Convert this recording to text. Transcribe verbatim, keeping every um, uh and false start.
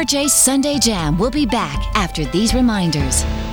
R J Sunday Jam will be back after these reminders.